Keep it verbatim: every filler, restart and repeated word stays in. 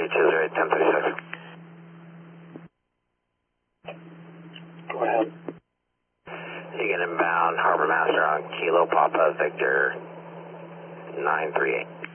Chisholm eight ten thirty-six. Go ahead. Egan inbound, Harbor Master on Kilo Papa Victor nine three eight.